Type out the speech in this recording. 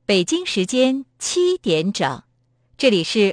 北京时间7点整，这里是